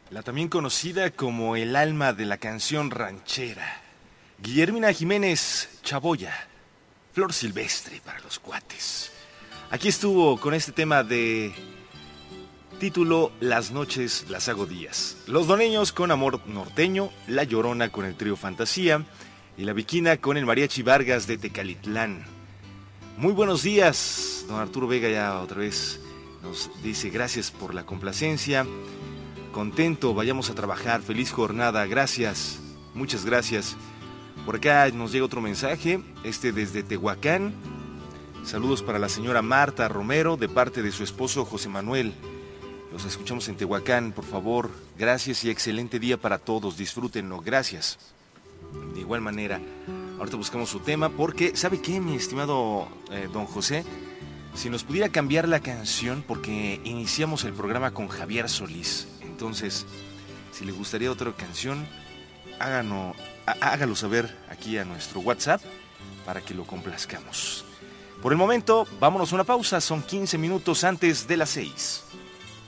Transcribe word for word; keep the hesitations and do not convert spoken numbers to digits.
la también conocida como el alma de la canción ranchera, Guillermina Jiménez Chaboya, Flor Silvestre para los cuates. Aquí estuvo con este tema de título Las noches las hago días. Los Doneños con Amor Norteño, La Llorona con el trío Fantasía y La Viquina con el Mariachi Vargas de Tecalitlán. Muy buenos días, don Arturo Vega ya otra vez nos dice gracias por la complacencia. Contento, vayamos a trabajar, feliz jornada, gracias, muchas gracias. Por acá nos llega otro mensaje, este desde Tehuacán. Saludos para la señora Marta Romero de parte de su esposo José Manuel. Los escuchamos en Tehuacán, por favor. Gracias y excelente día para todos, disfrútenlo, gracias. De igual manera, ahorita buscamos su tema porque, ¿sabe qué, mi estimado eh, don José? Si nos pudiera cambiar la canción porque iniciamos el programa con Javier Solís. Entonces, si le gustaría otra canción, hágano, hágalo saber aquí a nuestro WhatsApp para que lo complazcamos. Por el momento, vámonos a una pausa, son quince minutos antes de las seis.